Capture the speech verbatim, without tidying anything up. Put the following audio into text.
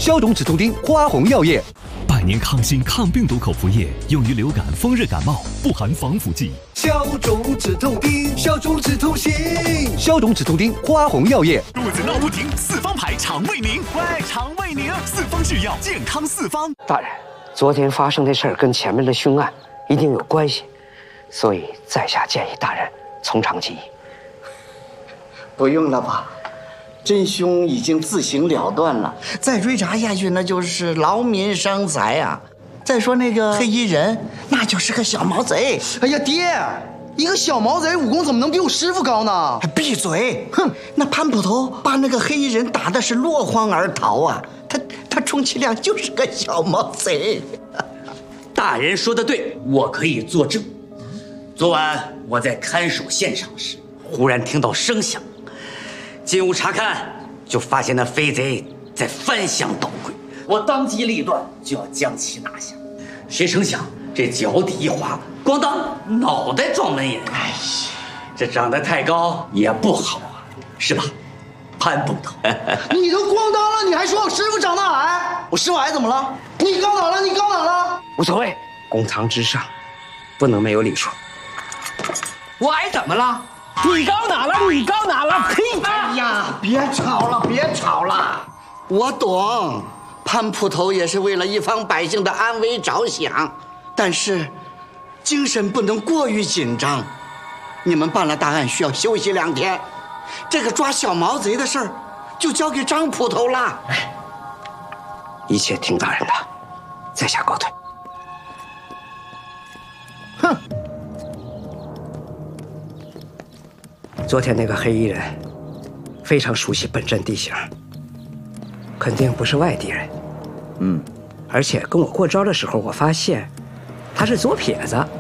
消肿止痛丁，花红药业。 百年抗菌抗病毒口服液，用于流感、风热感冒，不含防腐剂。 消肿止痛丁，消肿止痛行。消肿止痛丁，花红药业。 肚子闹不停，四方牌肠胃宁。喂，肠胃宁，四方制药，健康四方。 大人，昨天发生的事儿跟前面的凶案一定有关系，所以在下建议大人从长计议。 不用了吧？真凶已经自行了断了，再追查下去那就是劳民伤财呀。再说那个黑衣人，那就是个小毛贼。 哎呀，爹，一个小毛贼武功怎么能比我师傅高呢？ 闭嘴！哼，那潘捕头把那个黑衣人打的是落荒而逃啊，他他充其量就是个小毛贼。 大人说的对，我可以作证。昨晚我在看守现场时，忽然听到声响。进屋查看，就发现那飞贼在翻箱倒柜，我当机立断就要将其拿下，谁成想这脚底一滑，咣当，脑袋撞门眼。哎呀，这长得太高也不好啊，是吧，潘捕头？ 你都咣当了，你还说我师傅长得矮？我师傅矮怎么了？你高哪了？你高哪了？ 无所谓，公堂之上，不能没有礼数。 我矮怎么了？你高哪了？你高哪了？呸！ 哎呀，别吵了，别吵了。我懂，潘捕头也是为了一方百姓的安危着想，但是精神不能过于紧张。你们办了大案需要休息两天，这个抓小毛贼的事儿就交给张捕头了。 哎，一切听大人的，在下告退。 哼。 昨天那个黑衣人非常熟悉本镇地形，肯定不是外地人。 嗯， 而且跟我过招的时候，我发现他是左撇子。